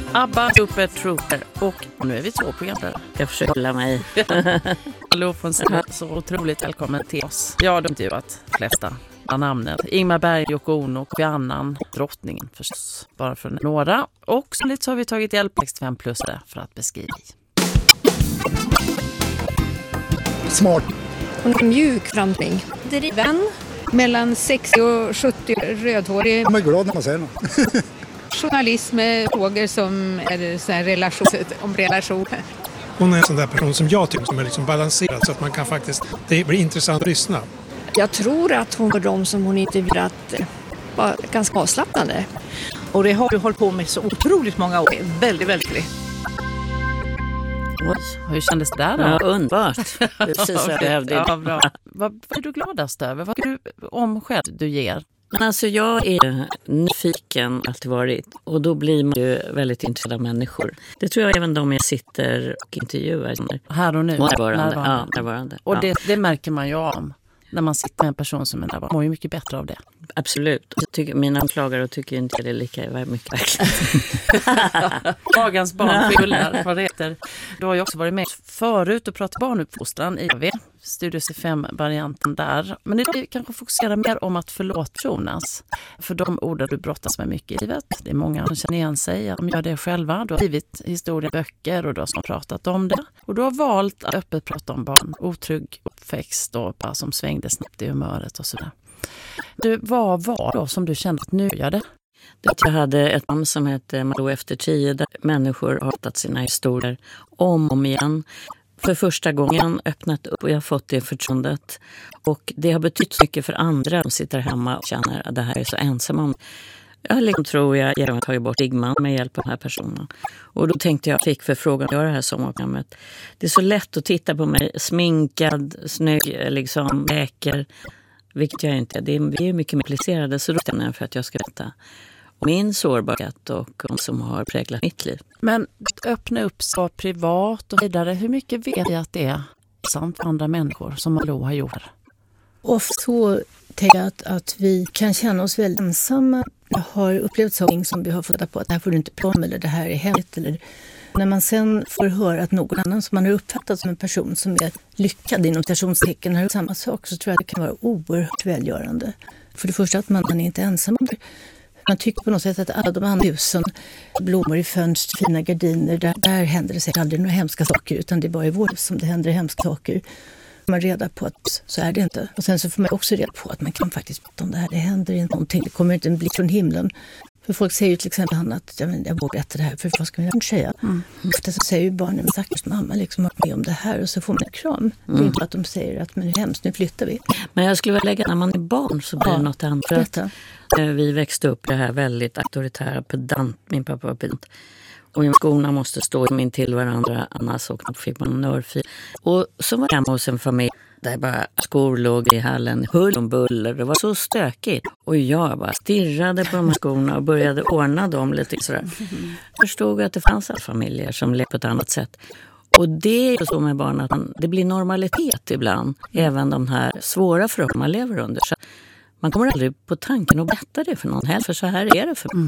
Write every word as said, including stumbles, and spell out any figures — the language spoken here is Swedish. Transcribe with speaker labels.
Speaker 1: ABBA, Super Trooper och nu är vi två programledare.
Speaker 2: Jag försöker hålla mig.
Speaker 1: Hallå från Sverige, så otroligt välkommen till oss. Jag har intervjuat de flesta av namnen. Ingmar Berg, Yoko Ono och Annan, drottningen förstås, bara för några. Och så lite så har vi tagit hjälp av fem plus för att beskriva.
Speaker 3: Smart.
Speaker 4: Hon är mjuk framtning. Driven. Mellan sextio och sjuttio, rödhårig.
Speaker 3: Jag är glad när man säger något.
Speaker 4: Journalist med frågor som är så här relation, om relation.
Speaker 5: Hon är en sån där person som jag tycker som är liksom balanserad så att man kan faktiskt, det blir intressant att lyssna.
Speaker 4: Jag tror att hon var de som hon intervjuat var ganska avslappnande.
Speaker 6: Och det har du hållit på med så otroligt många år. Väldigt, väldigt.
Speaker 1: Oj, hur kändes det där då?
Speaker 2: Ja, underbart. Precis vad jag behövde.
Speaker 1: Ja, bra. Vad är du gladast över? Vad är du om själv du ger?
Speaker 2: Alltså jag är nyfiken alltid varit och då blir man ju väldigt intresserad av människor. Det tror jag även de jag sitter och intervjuar.
Speaker 1: Här och nu?
Speaker 2: Närvarande.
Speaker 1: Närvarande.
Speaker 2: Ja, närvarande.
Speaker 1: Och
Speaker 2: ja.
Speaker 1: det, det märker man ju om när man sitter med en person som är där. Man mår ju mycket bättre av det.
Speaker 2: Absolut. Jag tycker, mina anklagare tycker inte det är lika mycket verkligen.
Speaker 1: Dagens barn skyllar, vad det heter. Du har ju också varit med förut och pratat barnuppfostran i A V. Studio C fem-varianten där. Men det kanske fokuserar mer om att förlåta Jonas. För de orden du brottas med mycket i livet. Det är många som känner igen sig. De gör det själva. Du har skrivit historieböcker och du har pratat om det. Och du har valt att öppet prata om barn. Otrygg uppväxt och bara som svängde snabbt i humöret och sådär. Du, vad var då som du kände att nu gör det?
Speaker 2: Jag hade ett namn som hette Malou efter tio där människor har hatat sina historier om och om igen. För första gången öppnat upp och jag har fått det förtroendet. Och det har betytt så mycket för andra som sitter hemma och känner att det här är så ensam om. Jag liksom tror jag jag har tagit bort stigman med hjälp av den här personen. Och då tänkte jag, fick förfrågan att göra det här sommarprogrammet. Det är så lätt att titta på mig, sminkad, snygg, liksom läker. Vilket jag inte är. Det är, vi är mycket mer komplicerade så då stämmer jag för att jag ska veta min sårbarhet och om som har präglat mitt liv.
Speaker 1: Men öppna upp så privat och vidare. Hur mycket vet jag att det är sant för andra människor som Malou har gjort?
Speaker 7: Ofta så tänker jag att, att vi kan känna oss väldigt ensamma. Jag har upplevt saker som vi har fått reda på att det här får du inte prata om eller det här är hemligt. Eller när man sen får höra att någon annan som man har uppfattat som en person som är lyckad inom citationstecken har samma sak så tror jag att det kan vara oerhört välgörande. För det första att man, man är inte ensam om det. Man tycker på något sätt att alla de andra husen, blommor i fönster, fina gardiner, där, där händer det säkert aldrig några hemska saker utan det är bara i vår hus som det händer hemska saker. Man reda på att så är det inte. Och sen så får man också reda på att man kan faktiskt prata om det här. Det händer inte någonting, det kommer inte en blick från himlen. För folk säger ju till exempel han att jag, men, jag vågar berätta det här för vad ska man säga? Mm. Ofta så säger ju barnen, men stackars mamma liksom har med om det här och så får man en kram. Mm. Det är inte att de säger att men det är hemskt, nu flyttar vi.
Speaker 2: Men jag skulle vilja lägga när man är barn så blir det ja, något annat. Detta. Vi växte upp det här väldigt auktoritära pedant, min pappa var pedant. Och skorna måste stå in till varandra annars så fick man en örfil. Och så var jag hemma hos en familj där bara skor låg i hallen, hull och buller. Det var så stökigt. Och jag bara stirrade på de här skorna och började ordna dem lite sådär. Jag förstod att det fanns familjer som levde på ett annat sätt. Och det är ju så med barn att det blir normalitet ibland. Även de här svåra förhållanden man lever under. Så man kommer aldrig på tanken att berätta det för någon heller. För så här är det för mig.